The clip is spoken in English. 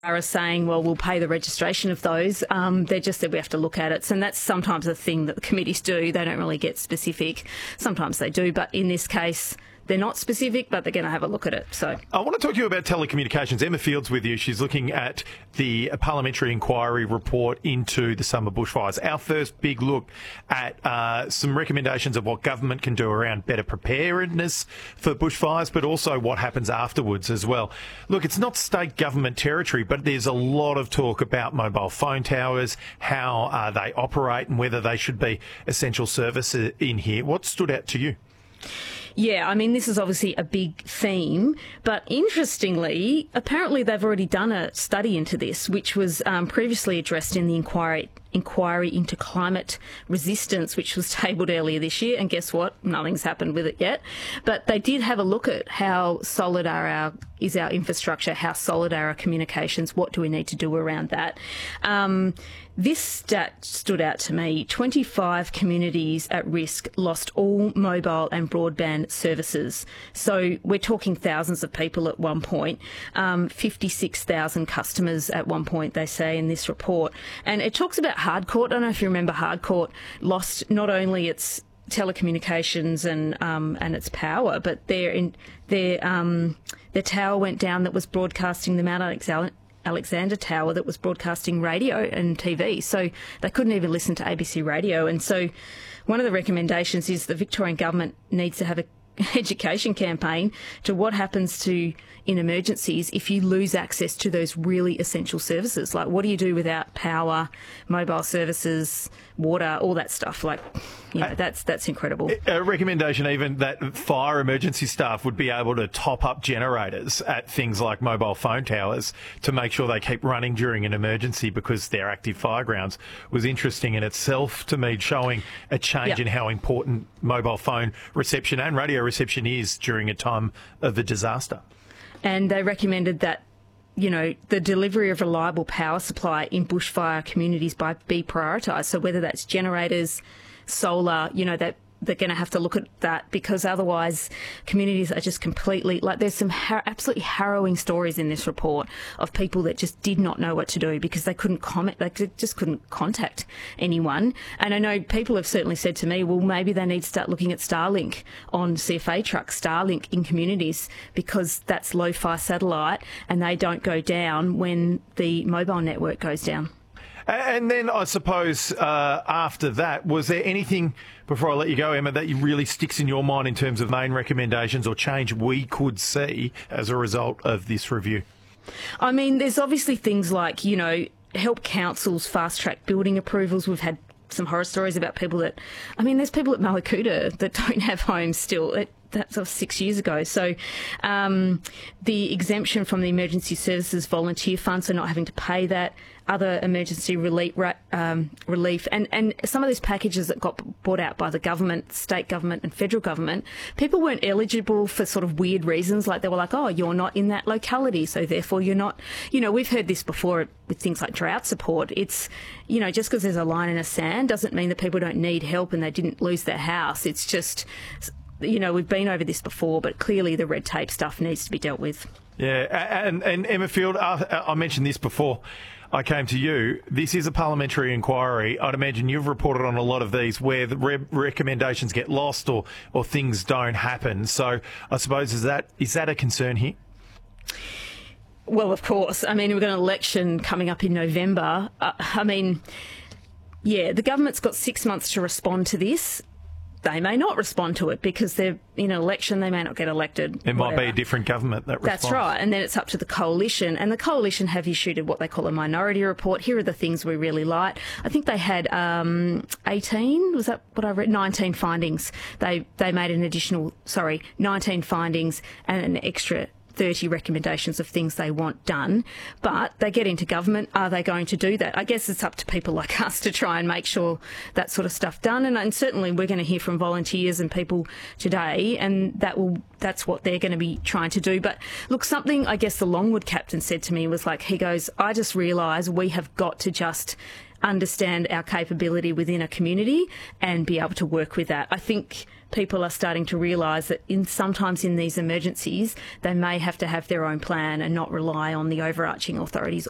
are saying, well, we'll pay the registration of those. They just said we have to look at it. And that's sometimes a thing that the committees do. They don't really get specific. Sometimes they do, but in this case, they're not specific, but they're going to have a look at it. So I want to talk to you about telecommunications. Emma Field's with you. She's looking at the parliamentary inquiry report into the summer bushfires. Our first big look at some recommendations of what government can do around better preparedness for bushfires, but also what happens afterwards as well. Look, it's not state government territory, but there's a lot of talk about mobile phone towers, how they operate and whether they should be essential service in here. What stood out to you? Yeah, I mean, this is obviously a big theme, but interestingly, apparently they've already done a study into this, which was previously addressed in the inquiry into climate resistance, which was tabled earlier this year. And guess what? Nothing's happened with it yet. But they did have a look at how solid is our infrastructure, how solid are our communications, what do we need to do around that. This stat stood out to me. 25 communities at risk lost all mobile and broadband services. So we're talking thousands of people at one point, 56,000 customers at one point, they say in this report. And it talks about Hardcourt. I don't know if you remember Hardcourt lost not only its telecommunications and its power, but their tower went down that was broadcasting the Mount Alexander Tower that was broadcasting radio and TV. So they couldn't even listen to ABC Radio. And so one of the recommendations is the Victorian government needs to have an education campaign to what happens in emergencies if you lose access to those really essential services. Like, what do you do without power, mobile services, water, all that stuff? Like, that's incredible. A recommendation even that fire emergency staff would be able to top up generators at things like mobile phone towers to make sure they keep running during an emergency because they're active fire grounds was interesting in itself to me, showing a change in how important mobile phone reception and radio reception is during a time of a disaster. And they recommended that, the delivery of reliable power supply in bushfire communities be prioritised. So whether that's generators, solar, that they're going to have to look at that, because otherwise communities are just completely, there's some absolutely harrowing stories in this report of people that just did not know what to do because they couldn't just couldn't contact anyone. And I know people have certainly said to me, well, maybe they need to start looking at Starlink on CFA trucks, Starlink in communities, because that's low-fi satellite and they don't go down when the mobile network goes down. And then I suppose after that, was there anything, before I let you go, Emma, that really sticks in your mind in terms of main recommendations or change we could see as a result of this review? I mean, there's obviously things like, help councils fast-track building approvals. We've had some horror stories about people there's people at Mallacoota that don't have homes still. That's 6 years ago. So the exemption from the Emergency Services Volunteer Fund, so not having to pay that, other emergency relief, and some of these packages that got brought out by the government, state government and federal government, people weren't eligible for sort of weird reasons, like they were like, oh, you're not in that locality, so therefore you're not, we've heard this before with things like drought support. It's, just because there's a line in the sand doesn't mean that people don't need help and they didn't lose their house. It's just, we've been over this before, but clearly the red tape stuff needs to be dealt with. Yeah, and Emma Field, I mentioned this before I came to you. This is a parliamentary inquiry. I'd imagine you've reported on a lot of these where the recommendations get lost or things don't happen. So I suppose, is that a concern here? Well, of course. I mean, we've got an election coming up in November. The government's got 6 months to respond to this. They may not respond to it because they're in an election, they may not get elected. It might be a different government that responds. That's right. And then it's up to the coalition. And the coalition have issued what they call a minority report. Here are the things we really like. I think they had 18, was that what I read? 19 findings. They made 19 findings and an extra 30 recommendations of things they want done, but they get into government. Are they going to do that? I guess it's up to people like us to try and make sure that sort of stuff done. And certainly we're going to hear from volunteers and people today, and that's what they're going to be trying to do. But look, something I guess the Longwood captain said to me was he goes, I just realise we have got to just understand our capability within a community and be able to work with that. I think people are starting to realise that sometimes in these emergencies, they may have to have their own plan and not rely on the overarching authorities